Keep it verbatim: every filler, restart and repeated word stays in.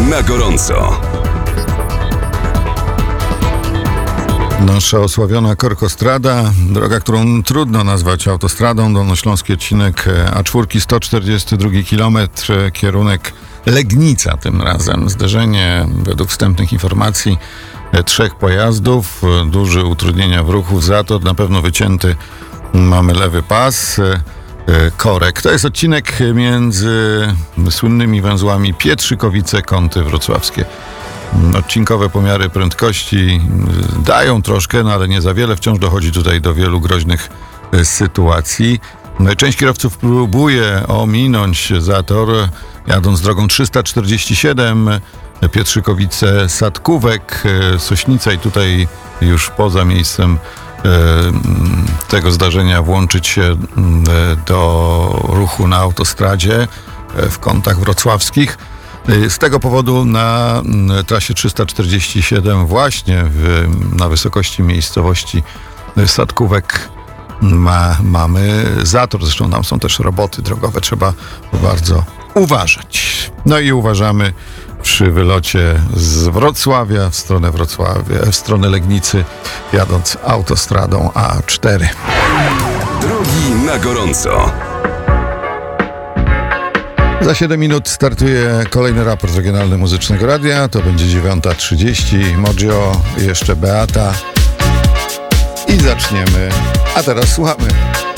na gorąco. Nasza osławiona Korkostrada, droga, którą trudno nazwać autostradą, dolnośląski odcinek A cztery, sto czterdziesty drugi kilometr, kierunek Legnica tym razem. Zderzenie, według wstępnych informacji, trzech pojazdów, duże utrudnienia w ruchu, za to na pewno wycięty mamy lewy pas, korek. To jest odcinek między słynnymi węzłami Pietrzykowice-Kąty wrocławskie. Odcinkowe pomiary prędkości dają troszkę, no ale nie za wiele. Wciąż dochodzi tutaj do wielu groźnych sytuacji. Część kierowców próbuje ominąć zator, jadąc drogą trzysta czterdzieści siedem, Pietrzykowice, Sadkówek, Sośnica i tutaj już poza miejscem tego zdarzenia włączyć się do ruchu na autostradzie w kątach wrocławskich. Z tego powodu na trasie trzysta czterdzieści siedem właśnie w, na wysokości miejscowości Sadkówek ma, mamy zator. Zresztą tam są też roboty drogowe. Trzeba bardzo uważać. No i uważamy przy wylocie z Wrocławia w stronę Wrocławia, w stronę Legnicy, jadąc autostradą A cztery. Drogi na gorąco. Za siedem minut startuje kolejny raport Regionalny Muzycznego Radia. To będzie dziewiąta trzydzieści. Mojo, jeszcze Beata. I zaczniemy. A teraz słuchamy.